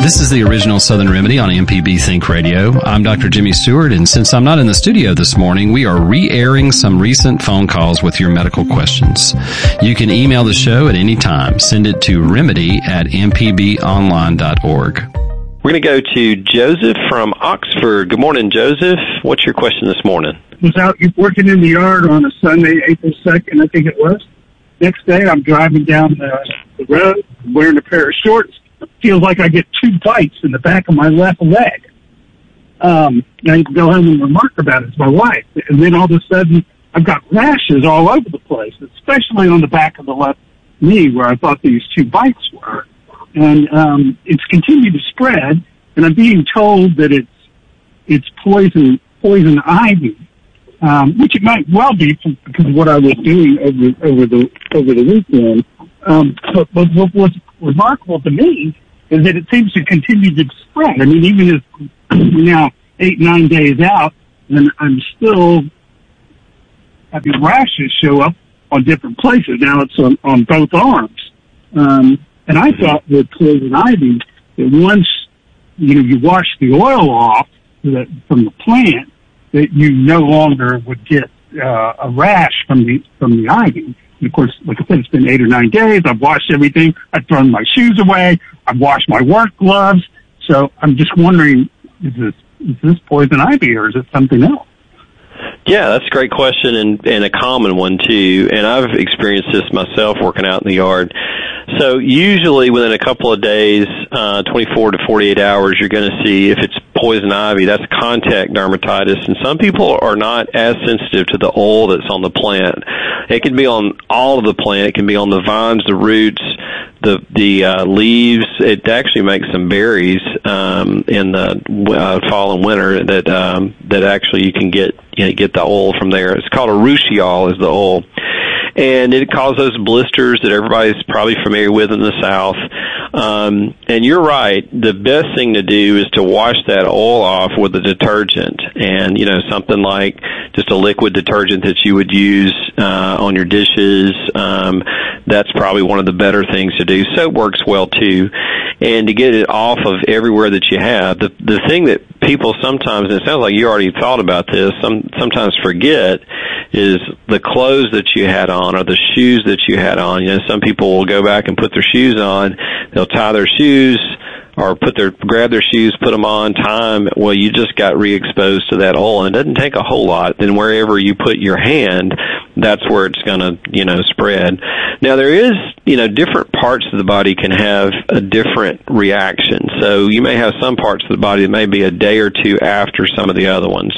This is the original Southern Remedy on MPB Think Radio. I'm Dr. Jimmy Stewart, and since I'm not in the studio this morning, we are re-airing some recent phone calls with your medical questions. You can email the show at any time. Send it to remedy@mpbonline.org. We're going to go to Joseph from Oxford. Good morning, Joseph. What's your question this morning? I was out working in the yard on a Sunday, April 2nd, I think it was. Next day, I'm driving down the road, wearing a pair of shorts. Feels like I get 2 bites in the back of my left leg. I go home and remark about it to my wife. And then all of a sudden, I've got rashes all over the place, especially on the back of the left knee where I thought these 2 bites were. And it's continued to spread, and I'm being told that it's poison ivy, which it might well be because of what I was doing over the weekend. But what's remarkable to me is that it seems to continue to spread. I mean, even as we're now 8-9 days out, and I'm still having rashes show up on different places. Now it's on both arms. And I thought with poison ivy that once you wash the oil off from the plant, that you no longer would get a rash from the ivy. And of course, like I said, it's been 8 or 9 days. I've washed everything. I've thrown my shoes away. I've washed my work gloves. So I'm just wondering, is this poison ivy or is it something else? Yeah, that's a great question and a common one too. And I've experienced this myself working out in the yard. So usually within a couple of days, 24 to 48 hours, you're going to see if it's poison ivy. That's contact dermatitis. And some people are not as sensitive to the oil that's on the plant. It can be on all of the plant. It can be on the vines, the roots, the leaves. It actually makes some berries in the fall and winter that actually you can get the oil from there. It's called a ruschiol is the oil. And it causes those blisters that everybody's probably familiar with in the South. And you're right. The best thing to do is to wash that oil off with a detergent. And, something like just a liquid detergent that you would use on your dishes. That's probably one of the better things to do. Soap works well, too. And to get it off of everywhere that you have. The thing that people sometimes, and it sounds like you already thought about this, sometimes forget is the clothes that you had on or the shoes that you had on. Some people will go back and put their shoes on. They'll tie their shoes or grab their shoes, put them on, tie them. Well, you just got re-exposed to that oil, and it doesn't take a whole lot. Then wherever you put your hand, that's where it's going to, spread. Now, there is, different parts of the body can have a different reaction. So you may have some parts of the body that may be a day or two after some of the other ones.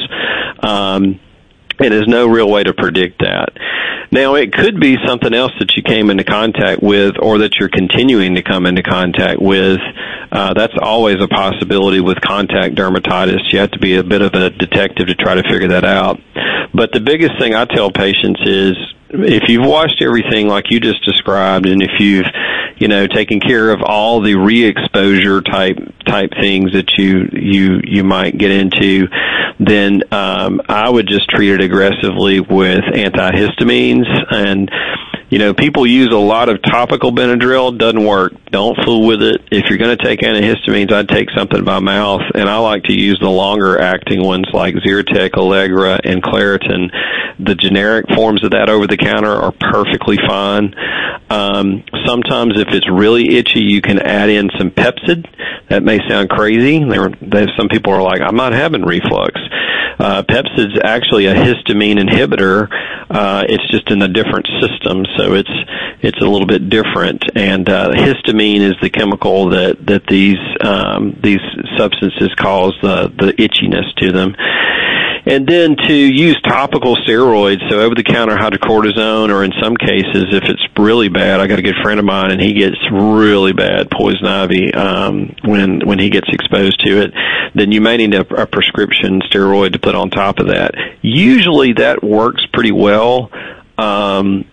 And there's no real way to predict that. Now, it could be something else that you came into contact with or that you're continuing to come into contact with. That's always a possibility with contact dermatitis. You have to be a bit of a detective to try to figure that out. But the biggest thing I tell patients is if you've washed everything like you just described and if you've taken care of all the re-exposure type things that you might get into, then I would just treat it aggressively with antihistamines. And people use a lot of topical Benadryl. Doesn't work. Don't fool with it. If you're going to take antihistamines, I'd take something by mouth, and I like to use the longer acting ones like Zyrtec, Allegra, and Claritin. The generic forms of that over the counter are perfectly fine. Sometimes if it's really itchy, you can add in some Pepcid. That may sound crazy. Some people are like, I'm not having reflux. Pepcid's actually a histamine inhibitor. It's just in a different system, so it's a little bit different. And histamine is the chemical that these substances cause the itchiness to them. And then to use topical steroids, so over-the-counter hydrocortisone, or in some cases, if it's really bad, I got a good friend of mine, and he gets really bad poison ivy when he gets exposed to it, then you may need a prescription steroid to put on top of that. Usually that works pretty well. And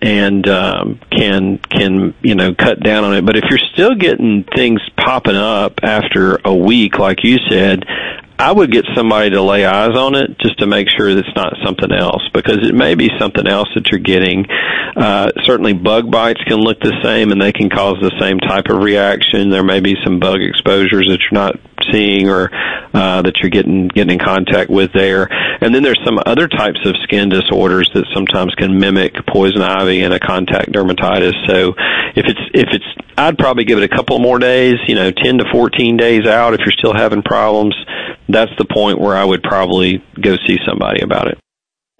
can cut down on it. But if you're still getting things popping up after a week, like you said, I would get somebody to lay eyes on it just to make sure that it's not something else, because it may be something else that you're getting. Certainly bug bites can look the same and they can cause the same type of reaction. There may be some bug exposures that you're not seeing or that you're getting in contact with there. And then there's some other types of skin disorders that sometimes can mimic poison ivy and a contact dermatitis. So if it's I'd probably give it a couple more days, 10 to 14 days out. If you're still having problems, that's the point where I would probably go see somebody about it.